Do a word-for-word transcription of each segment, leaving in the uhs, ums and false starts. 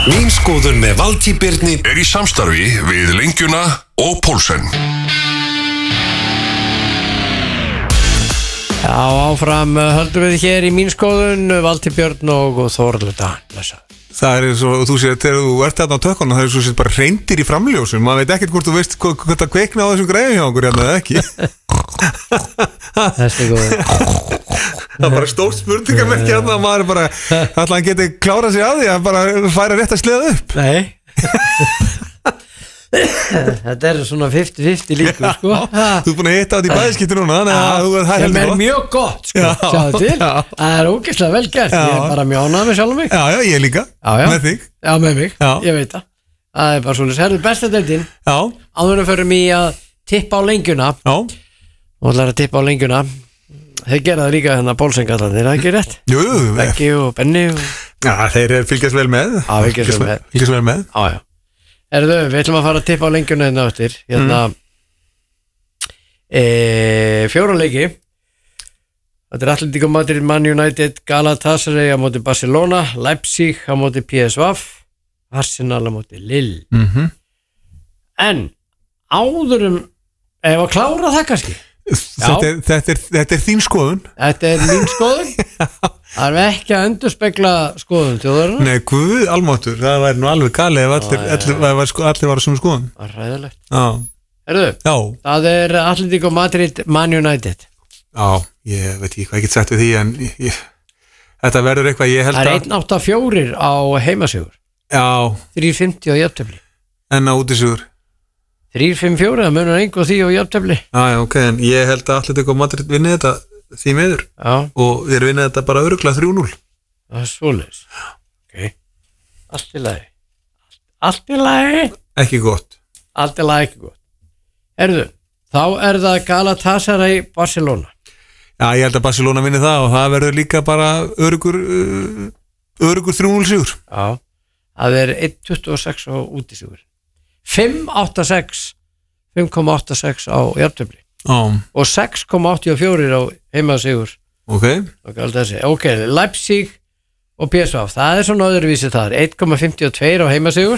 Mín skoðun með Valtý Birni er í samstarfi við Lengjuna og Pólsen. Já, áfram höldum við hér í mín skoðun, Valtý Björn og Þórhallur Dan. Það er svo, þú sér, þegar þú ert þarna á tökkunum, það er svo sér bara reyndir í framljósum, maður veit ekkert hvort þú veist hvað það kveikna á þessum greiðum hjá okkur hérna eða ekki. Þessi góður. Það er bara stórt spurningamerki hérna, maður er bara, alltaf hann geti klárað sig að því að bara færa rétt að sleða upp. Nei. Þetta er svona fifty fifty líka, sko. Þú er búin að hitta á því bæðiskipti núna, þannig að það er heldur gott. Það er mjög gott, sko, sjáðu til. Það er ógeðslega vel gert, ég er bara mjög ánægður með sjálfum mig. Já, já, ég líka, já, já. með þig. Já, með mig, já. Ég veit það. Það er bara svona, herðu besta deildin. Já. Áður en förum í að tippa á lengjuna. Já. Og ætlar að tippa á lengjuna. Þeir gera það líka hérna Pólsengallarnir, er það ekki rétt? Jú, jú. Beggi og Benni og... Já, þeir fylgjast vel með. Já, fylgjast vel með. Fylgjast vel með. Já, já. Erðu, við ætlum að fara að tippa á lengjuna hérna áttir. Hérna mm. e, fjóra leiki. Þetta er Atletico Madrid, Man United, Galatasaray á móti Barcelona, Leipzig á móti P S V, Arsenal á móti Lille. Mhm. En áðurum ef að klára það kannski. Þetta er, þetta, er, þetta er þín skoðun. Þetta er mín skoðun. Það er ekki að endurspegla skoðun þjóðarinnar. Nei, guð almáttur, það væri nú alveg galið ef allir, Ó, allir, allir, sko, allir var svona skoðun. Það er ræðilegt. Já. Erðu, Já. það er Atletico Madrid, Man United. Já, ég veit ekki hvað ég get sagt við því en ég, ég, þetta verður eitthvað ég held að... Það er einn átta fjögur á heimasigur. Já. þrjú fimmtíu á jafntefli. En á útisigur. þrjú fimm fjögur, það munar engu því á jafntefli. Já, já, ok, en ég held að Atletico Madrid vinni þetta því miður. Já. Og þeir vinni þetta bara örugglega þrjú núll. Það er svoleiðis. Ok. Allt í lagi. Allt í lagi. Ekki gott. Allt í lagi, ekki gott. Erðu, þá er það Galatasaray Barcelona. Já, ég held að Barcelona vinni það og það verður líka bara örugur uh, örugur þrjú núll sigur. Já. Það er eitt tuttugu og sex á útisigur. fimm átta sex fimm komma átta sex á jafntefli. Já. Og sex komma áttatíu og fjögur á heimasigur. Ok. Ok, Leipzig og P S V, það er svona öðruvísi þar. eitt komma fimmtíu og tvö á heimasigur.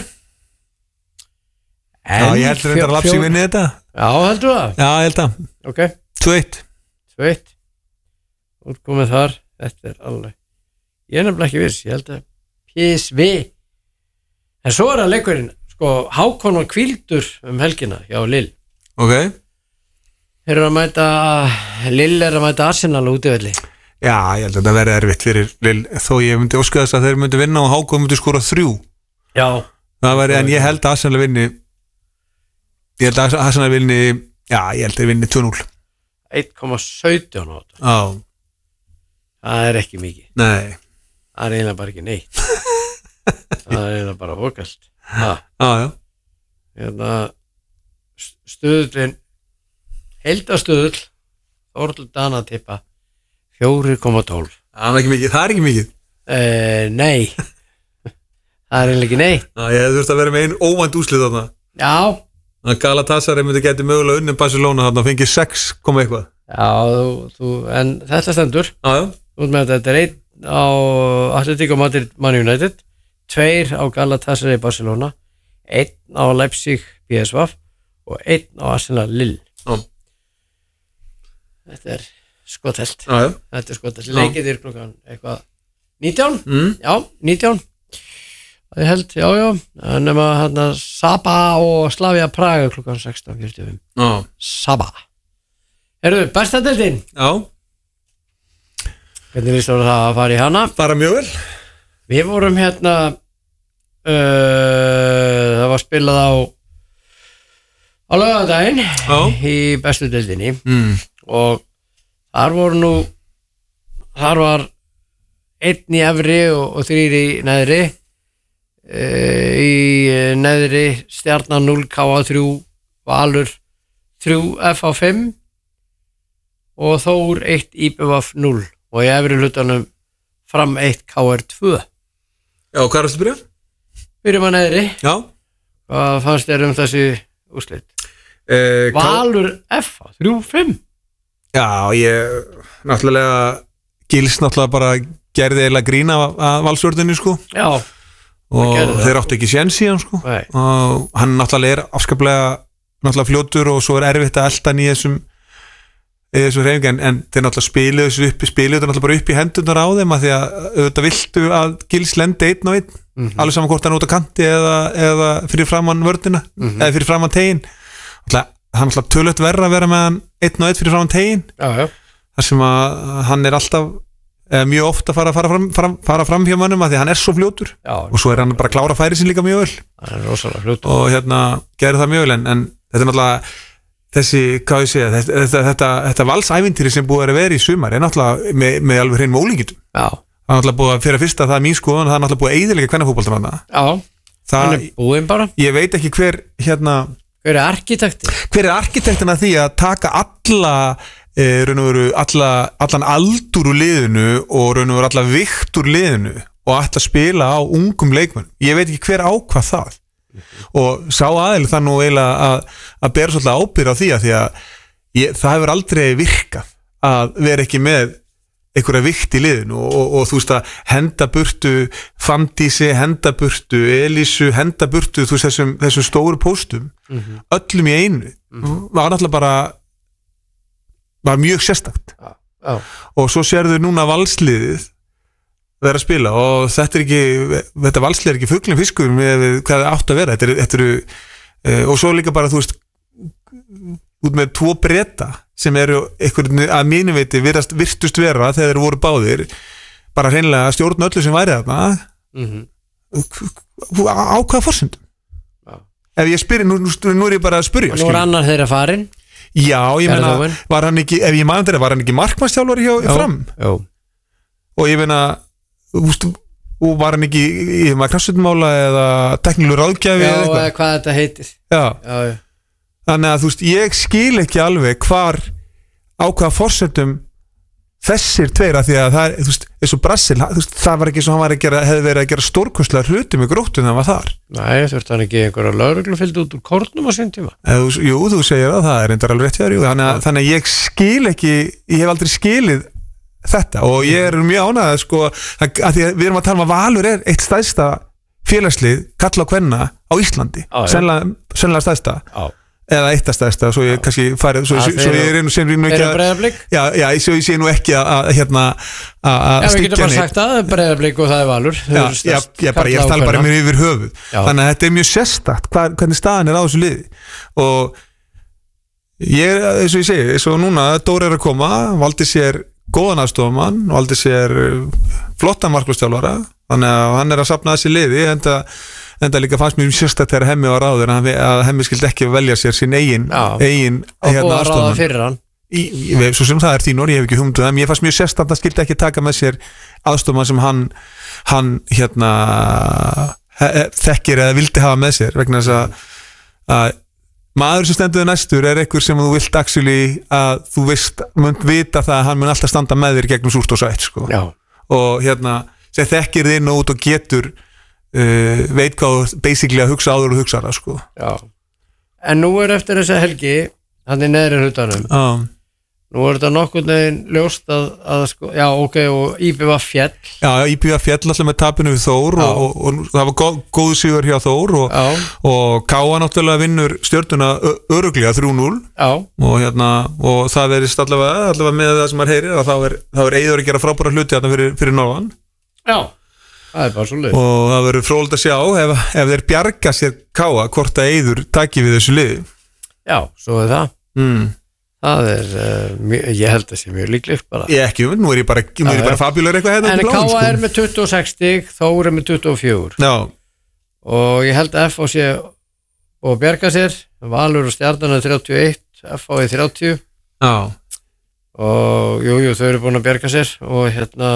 Já, ég heldur þetta að Leipzig vinni þetta. Já, heldur það? Já, ég held að. Ok. tvö eitt. tvö eitt. Útkomið þar, þetta er alveg. Ég er nefnilega ekki viss, ég held að P S V. En svo er það leikurinn, sko, Hákon og Kvildur um helgina hjá Lille. Ok. Þeir eru að mæta, Lille er að mæta Arsenal útivelli. Já, ég held að þetta verði erfitt fyrir Lille, þó ég myndi óska þess að þeir myndi vinna og Hákon myndi skora þrjú. Já. Það væri, en ég held að Arsenal vinni, ég held að Arsenal vinni, já, ég held að þeir vinni tvö núll. eitt komma sautján á þetta. Já. Það er ekki mikið. Nei. Það er eiginlega bara ekki neitt. Það er eiginlega bara hókast. Já, já. Hérna, stuðullin, heildastöðull, Þórhallur Dan að tippa fjögur komma tólf. Það er ekki mikið, það er ekki mikið. Uh, nei. Það er eiginlega ekki neitt. Já, ég hef þurft að vera með einn óvænt úslið þarna. Já. Að Galatasaray myndi geti mögulega unnum Barcelona þarna og fengið sex komma eitthvað. Já, þú, þú, en þetta stendur. Já, já. Út með þetta er einn á Atletico Madrid, Man United, tveir á Galatasaray Barcelona, einn á Leipzig P S V og einn á Arsenal Lille. Já. Þetta er skotelt. Já, já. Þetta er skotelt. Leikið þér klukkan eitthvað nítján? Mm. Já, nítján. Það er held, já, já. Nefna hérna Saba og Slavia Praga klukkan sextán fjörutíu og fimm. Já. Saba. Erðu, besta deildin? Já. Hvernig við stóðum það að fara í hana? Bara mjög vel. Við vorum hérna uh, það var spilað á á laugardaginn í bestu deildinni mm. og þar voru nú þar var einn í efri og, og þrýr í neðri uh, í neðri Stjarnan núll, K A þrjú, Valur þrjú, F A fimm og Þór eitt, I B V núll og í efri hlutanum Fram eitt, K R tvö. Já, hvað er það að byrja? Byrjum að neðri. Já. Hvað fannst þér um þessi úrslit? Eh, Valur F A þrjú fimm. Já, ég náttúrulega Gils náttúrulega bara gerði eiginlega grín af, af valsvörðinni sko. Já. og þeir áttu ekki séns í hann sko. Og hann náttúrulega er afskaplega náttúrulega fljótur og svo er erfitt að elta hann í þessum í þessu hreyfingu en, en þeir náttúrulega spilu þessu upp spilu þetta náttúrulega bara upp í hendunar á þeim að því að auðvitað viltu að Gils lendi einn og einn mm -hmm. alveg saman hvort hann út á kanti eða, eða fyrir framann vörnina mm -hmm. eða fyrir framann tegin hann náttúrulega tölvöld verra að vera með hann einn og einn fyrir framann tegin þar sem að hann er alltaf eða mjög ofta að fara, fara, fram, fara, fara fram hjá mannum að því að hann er svo fljótur Já, og svo er hann bara að klára færi sin líka mjög vel hann er rosalega fljótur og hérna gerir það mjög vel en, en þetta er náttúrulega þessi, hvað ég segja, þetta, þetta, þetta, þetta valsævintýri sem búið að vera í sumar er náttúrulega með, með alveg hrein mólíkitum það er náttúrulega búið að fyrir fyrsta, það er mín skoðun það er náttúrulega búið að eyðilega kvennafótboltan Já, hann er búinn bara Ég veit ekki hver hérna Hver er arkitektin? Hver er arkitektin að því að taka alla e, raun og veru, alla, allan aldur úr liðinu og raun og veru alla vikt úr liðinu og ætla að spila á ungum leikmenn Ég veit ekki hver ákvað það og sá aðeil það nú eiginlega að, að bera svolítið ábyrgð á því að því að ég, það hefur aldrei virkað að vera ekki með einhverja vikt í liðinu og, og, og þú veist að henda burtu Fandísi, henda burtu Elísu, henda burtu þú veist þessum, þessum stóru póstum mm -hmm. öllum í einu mm -hmm. var náttúrulega bara var mjög sérstakt ah, ah. og svo sérðu núna valsliðið vera að spila og þetta er ekki þetta valslið er ekki fuglinn fiskur með hvað það átt að vera þetta er, þetta eru, e, og svo líka bara þú veist út með tvo breta sem eru einhvern að mínu veiti virðast, virtust vera þegar þeir voru báðir bara hreinlega að stjórna öllu sem væri þarna mm -hmm. á hvaða forsendum ja. Ef ég spyrir, nú, nú, nú er ég bara að spyrja Nú er annar þeirra farin Já, ég meina, var hann ekki ef ég maður þeirra, var hann ekki markmannstjálfari hjá já, fram já. Og ég meina og var hann ekki í maður krassutmála eða teknilegur ráðgjafi Já, eða eitthvað hvað þetta heitir Já, já, já. Þannig að þú veist, ég skil ekki alveg hvar á hvaða forsendum þessir tveira því að það er, þú veist, eins og Brasil þú veist, það var ekki svo hann var að gera, hefði verið að gera stórkostlega hluti með Gróttu þegar hann var þar Nei, þú veist, hann ekki einhverja lögreglufylgd út úr kórnum á sín tíma Eða, Jú, þú segir það, það er reyndar alveg rétt hjá þér þannig að, þannig að ég skil ekki ég hef aldrei skilið þetta og ég er mjög ánægð sko, að, að því að við erum að tala um að Valur er eitt stærsta félagslið kalla á kvenna á Íslandi sennilega, sennilega stærsta á. eða eitt að stærsta, svo ég kannski farið svo, svo, svo ég er einu sem rýnum ekki að já, já, svo ég sé nú ekki að hérna að Já, við getum bara sagt að Breiðablik og það er Valur Já, já, já bara, ég tala bara mér yfir höfuð já. Þannig að þetta er mjög sérstakt hvað, hvernig staðan er á þessu liði og ég er, eins og ég segi eins og núna, Dóri er að koma valdi sér góðan aðstofamann valdi sér flottan markvörðstjálfara þannig að hann er að safna þessi liði en það en það líka fannst mér sérstætt þegar Hemmi var ráður að Hemmi skildi ekki velja sér sín eigin, eigin hérna, aðstofmann svo sem það er þínur, ég hef ekki humduð en ég fannst mjög sérstætt að það skildi ekki taka með sér aðstofmann sem hann, hann hérna he, þekkir eða vildi hafa með sér vegna þess að, að maður sem stendur næstur er einhver sem þú vilt actually að þú veist mun vita það að hann mun alltaf standa með þér gegnum súrt og sætt sko. og hérna sem þekkir þið inn og út og getur Uh, veit hvað basically að hugsa áður og hugsa það sko Já. En nú er eftir þessa helgi hann er neðri hlutanum ah. nú er þetta nokkurn veginn ljóst að, að sko, já ok og I B V fjall Já, I B V fjall alltaf með tapinu við Þór og, og, og það var góð, góð sigur hjá Þór og, og Káa náttúrulega vinnur stjörnuna öruglega þrjú núll og, hérna, og það verðist allavega, allavega með það sem maður heyrir að þá er, þá er Eiður að gera frábæra hluti fyrir, fyrir norðan Já Það er bara svo leið og það verður fróðilegt að sjá ef, ef þeir bjarga sér Káa hvort að Eiður taki við þessu liði Já, svo er það mm. Það er, uh, mjög, ég held að sé mjög líklegt bara Ég ekki, nú er ég bara, nú er ég bara fabílar eitthvað hérna En Káa sko. er með tuttugu og sex stig, Þór er með tuttugu og fjögur Já Og ég held að F H sé og bjarga sér Valur og Stjarnan er þrjátíu og eitt F H er þrjátíu Já Og jú, jú, þau eru búin að bjarga sér og hérna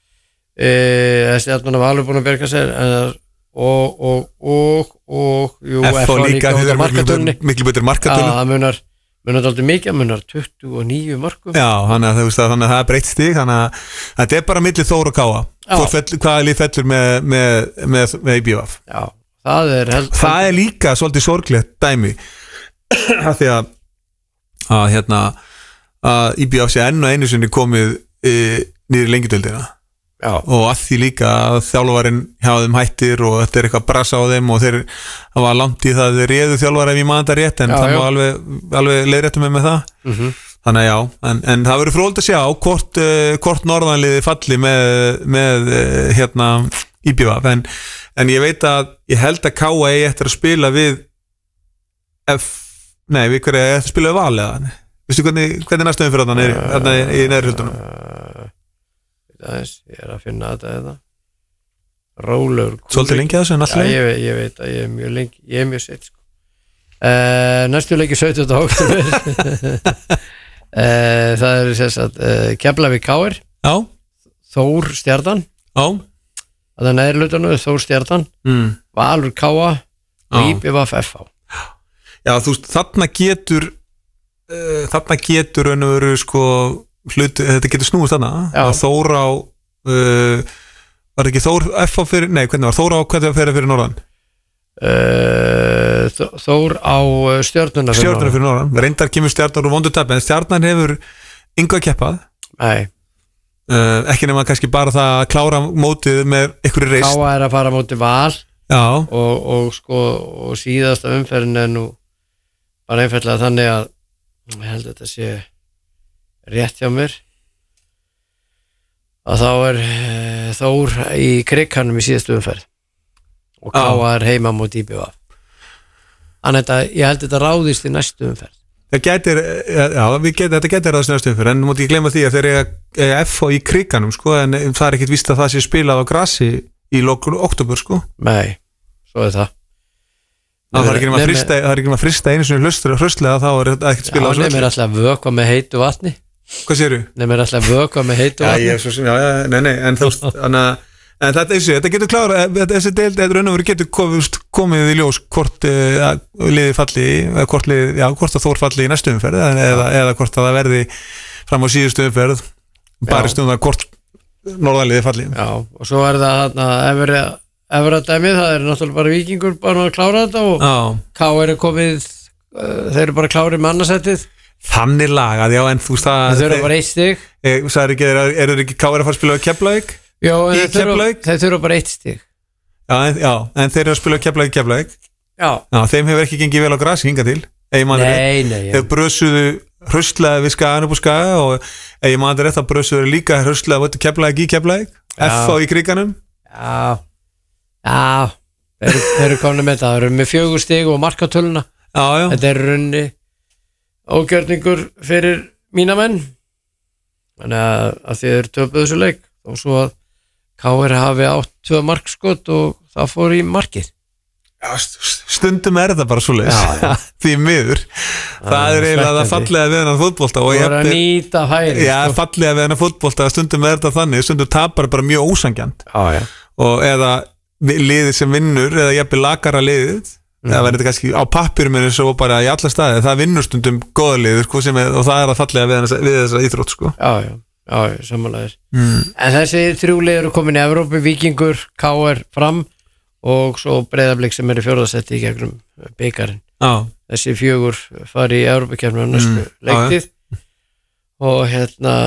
eða Stjarnan og Valur búin að berga sér og, og, og, og jú, F H líka, þau eru miklu betur markatölu Já, það munar, munar aldrei mikið, munar tuttugu og níu mörgum Já, þannig að, veist, þannig að það er breytt stig þannig að þetta er bara milli Þór og Káa hvaða lið fellur með, með, með, með I B V Já, það er held, Það er líka svolítið sorglegt dæmi af því að að hérna að I B V sé enn og einu sinni komið e, niður í lengjudöldina Já. og að því líka að þjálfarinn hjá þeim hættir og þetta er eitthvað brasa á þeim og þeir hafa langt í það þeir réðu þjálfara ef ég man þetta rétt en Já, það já. má alveg, alveg leiðréttum mig með það Mhm. þannig að já, en, en það verður fróðilegt að sjá hvort, uh, hvort norðanliði falli með, með uh, hérna í B V en, en ég veit að ég held að K A eigi eftir að spila við F, nei við hverju eftir að spila við Val eða veistu hvernig, hvernig næstum fyrir þarna niður- þarna í, í neðri hlutunum Uh, aðeins, ég er að finna þetta þetta Rólur svolítið lengi að þessu en Já, alltaf ég, veit- ég veit að ég er mjög lengi ég er mjög sett sko. uh, næstu leiki sautjánda október uh, það er sérst að uh, Keflavík K R já, Þór Stjarnan já að það neðri hlutunum Þór Stjarnan mm. Valur K A og Já. I B V F H já, þú veist, þarna getur uh, þarna getur raun og veru sko hlut, þetta getur snúist þarna Já. að Þór á uh, var ekki Þór F á fyrir, nei hvernig var Þór á hvernig var fyrir fyrir norðan uh, Þó- Þór á uh, Stjörnuna fyrir stjárnar norðan. fyrir norðan, reyndar kemur stjárnar úr vondu tap en stjárnar hefur yngu að keppað Nei, uh, ekki nema kannski bara það að klára mótið með ykkur K reist A er að fara á móti Val já, og, og sko og síðasta umferðin er nú bara einfallega þannig að ég held að þetta sé rétt hjá mér að þá er uh, Þór í krikanum í síðastu umferð og K A er heima móti I B V Þannig að ég held að þetta ráðist í næstu umferð það getur já, við getum, þetta getur það snöðstum fyrir en múti ég glemma því að þeir eiga, eiga F á í krikanum sko, en það er ekkit víst að það sé spilað á grassi í lokul oktober sko Nei, svo er það það er ekki nema að frista, það er ekki nema að frista einu sinni hlustur og hröstlega þá er þetta ekkert Já, spilað á nefnir þessu alltaf vökva með heitu vatni hvað séru? Nefnir alltaf vökva með heitu Já, vatni ég er svo sem, já, já, nei, nei, en þú veist þannig að en þetta, þessi, þetta getur klára þessi deild, þetta raun og veru getur komið, komið í ljós hvort uh, liði falli eða hvort, liði, já, hvort að Þór falli í næstu umferð eða, eða hvort að það verði fram á síðustu umferð bara stundar hvort norðanliði falli Já, og svo er það þarna efra, efra dæmið, það er náttúrulega bara Víkingur bara að klára þetta og Já, K er komið uh, þeir eru bara klárið með annarsættið þannig lagað, já, en þú veist það þeir eru bara eitt stig e, sagði ekki, er, er ekki K R að fara að spila á Keflavík? Já, en Í þeir þurfa- Keflavík? þeir þurfa bara eitt stig Já, en, já, en þeir eru að spila á Keflavík Keflavík Já, Já, þeim hefur ekki gengið vel á grasi hinga til ef ég man rétt. nei, nei já. Þeir brösuðu hraustlega við skagan upp á skaga og ef ég man rétt þá brösuðu líka hraustlega vöttu Keflavík í Keflavík Já. F á í kriganum Já, já þeir, eru- þeir eru komin með það, þeir eru með fjögur stig og markatöluna Já, já, Þetta er runni ógjörningur fyrir mína menn þannig að, að þið eru töpuð þessu leik og svo að K R hafi átt tvö markskot og það fór í markið já st- stundum er þetta bara svo leis Já, já. því miður það er eiginlega það svekkjandi. fallega við hennar fótbolta og og ég er að nýta færi Já, sko. fallega við hennar fótbolta stundum er þetta þannig, stundum tapar bara mjög ósangjant já, já. og eða vi- liðið sem vinnur eða jafnvel lakara liðið eða verður þetta kannski á pappirum en svo bara í alla staði, það vinnur stundum góða liðið sko, sem er, og það er að fallega við, hennar, við þessa íþrótt sko. já, já, já, já samanlegaðir mm. en þessi þrjúlið eru komin í Evrópu, Víkingur, K R fram og svo Breiðablik sem er í fjórðasetti í gegnum bikarinn Já, þessi fjögur fari í Evrópukefnum næstu Mm, já, leiktið og hérna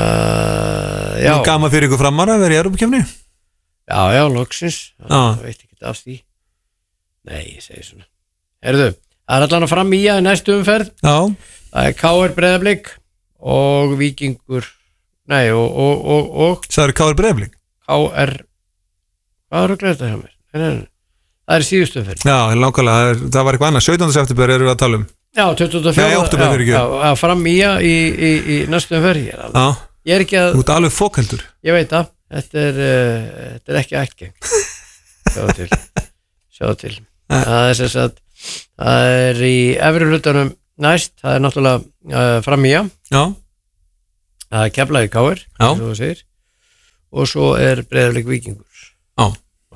já, nú gaman fyrir ykkur framar að vera í Evrópukefni já, já, loksins Já. það veit ekki af því nei, ég segi svona herðu, það er allan að fram í að næstu umferð Já, það er K R Breiðablik og Víkingur nei, og, og, og, og það eru Kári Breiðablik K R hvað er að glæta hjá mér? Nei, nei, nei. Það er síðustu umferð Já, nákvæmlega, það, er, það var eitthvað annað sautjánda september erum við að tala um já, tuttugasta og fjórða Nei, október, fyrirgefðu. já, já, fram í að í, í, í næstu umferð ég er, alveg, Já, ég er ekki að þú ert alveg fókheldur ég veit það, þetta er uh, þetta er ekki ættgeng sjáðu til sjáðu til það er sem sagt það er í efri hlutanum næst það er náttúrulega uh, fram í að Já, það er Keflavík K R Já. eins og þú segir. og svo er Breiðablik Víkingur já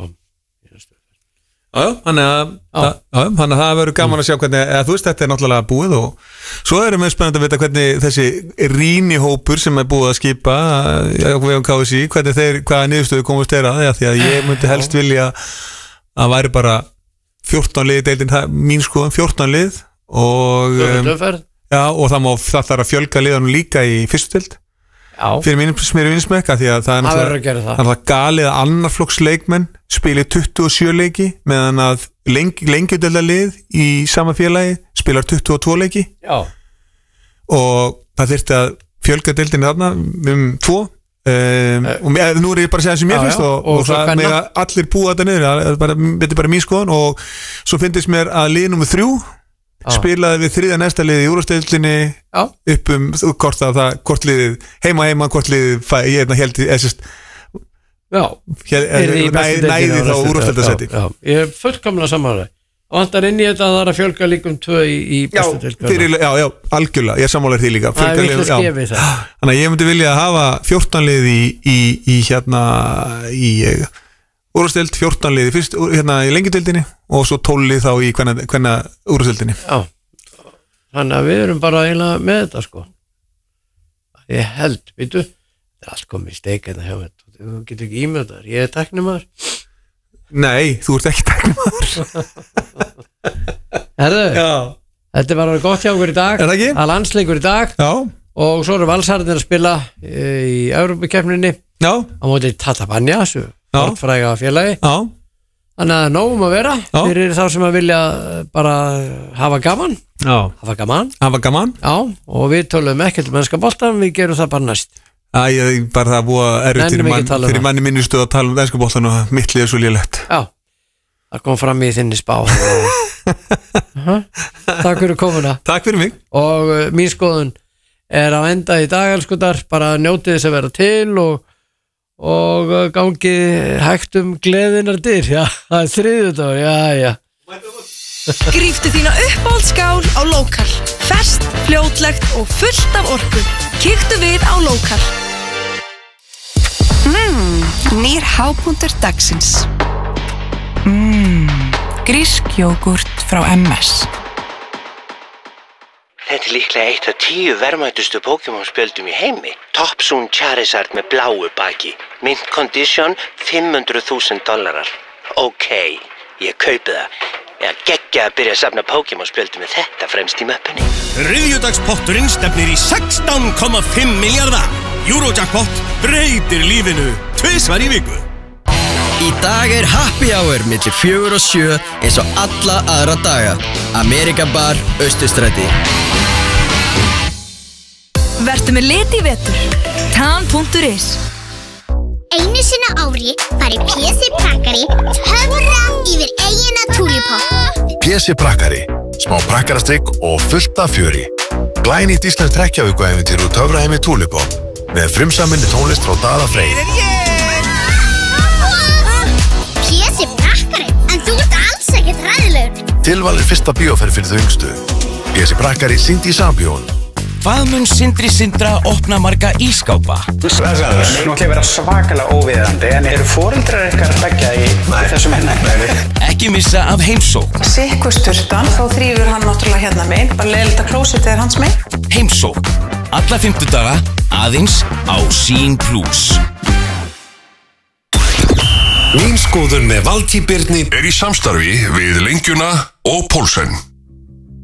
Já, já, þannig að, Já. það, já, þannig að það verður gaman að sjá hvernig, eða þú veist þetta er náttúrulega búið og svo erum við spennandi að vita hvernig þessi rýnihópur sem er búið að skipa já, við um K S I, hvernig þeir, hvaða niðurstöðu komast þeirra, já, því að ég myndi helst vilja að væri bara fjórtán lið, deildin, það- mín skoðum fjórtán lið og, um, Fjórðu umferð já, og það má það þarf að fjölga liðanum líka í fyrstu deild fyrir mín sméri vinsmekka því að það er náttúrulega galið að annarflokks leikmenn spilir tuttugu og sjö leiki meðan að lengi, lengjudölda lið í sama félagi spilar tuttugu og tvö leiki Já. og það þyrfti að fjölga deildinni þarna um tvo um, og nú er ég bara að segja það sem ég finnst og, og, og það með að allir búa þetta niður þetta er bara mín skoðun og svo finnst mér að lið nummer þrjú Já. Spilaði við þriðja næsta liði í úrvarsdeildinni upp um hvort að það hvort liðið heima heima hvort liðið ég er held eðsist Já, næði þá úrvarsdeildasetti ég er fullkomlega sammála og vantar inn í þetta að það er að fjölga líkum tvö í, í bestu deild já, já, algjörlega, ég sammálar því líka það er vitlega skefið það þannig að ég myndi vilja að hafa fjórtán lið í, í, í hérna í úrvarsdeild, fjórtán liði fyrst hérna í lengjudeildinni og svo tólf lið þá í hvenna úrvarsdeildinni Já, þannig að við erum bara eiginlega með þetta sko ég held, veitu það er allt komið í steik hérna hjá mér þú getur ekki ímjöð þar, ég er tæknimaður Nei, þú ert ekki tæknimaður Herðu, þetta er bara gott hjá okkur í dag Er það ekki? að landsleikur í dag Já. og svo eru valsarðin að spila í Evrópukeppninni á móti Tatabanya þessu fræga félagi Já. þannig að nógum að vera Já. fyrir þá sem að vilja bara hafa gaman Já. hafa gaman Hafa gaman Já, og við tölum ekkert um mennska boltan við gerum það bara næst Æ, ég bara það búið að erfitt fyrir, mann, um fyrir manni minnustu að tala um ensku boltan og mitt lið er svo lélegt Já, það kom fram í þinni spá uh-huh. Takk fyrir komuna Takk fyrir mig og uh, mín skoðun er á enda í dag elskutar, bara njótið þess að vera til og og gangi hægt um gleðinar dyr já, það er þriðjudagur, já, já Gríftu þína uppáhaldsskál á Lokal ferskt, fljótlegt og fullt af orku kíktu við á Lokal Mmm, nýr hápunktur dagsins Mmm, grísk jógurt frá M S Þetta er líklega eitt af tíu verðmætustu Pokémon-spjöldum í heimi. Topsun Charizard með bláu baki. Mint condition fimm hundruð þúsund dollarar. Ok, ég kaupi það. Ég geggja að byrja að safna Pokémon-spjöldum með þetta fremst í möppunni. Þriðjudagspotturinn stefnir í sextán komma fimm milljarða. Eurojackpot breytir lífinu tvisvar í viku. Í dag er happy hour millir fjögur og sjö eins og alla aðra daga. Amerika Bar, Austurstræti. Vertu með lit í vetur. Tan punktur is Einu sinni á ári fari P C Prakkari töfra yfir eigina túlipopp. P C Prakkari, smá prakkarastrygg og fullt af fjöri. Glænýtt íslenskt hrekkjavökuævintýr úr töfraheimi túlipopp með frumsaminni tónlist frá Daða Freyr. P C Prakkari, en þú ert alls ekkert hræðilegur. Tilvalin fyrsta bíóferð fyrir þau yngstu. P C Prakkari sýndi í Sambjón. Hvað mun Sindri Sindra opna marga ískápa? Það er náttúrulega vera svakalega óviðandi en eru foreldrar ykkar beggja í þessum henni? Ekki missa af heimsókn. Sikkusturtan, þá þrýfur hann náttúrulega hérna megin bara leiðilegt að klósitið er hans megin Heimsókn. Alla fimmtudaga aðeins á Sín Plus. Mín skoðun með Valtý Birni er í samstarfi við Lengjuna og Pólsen.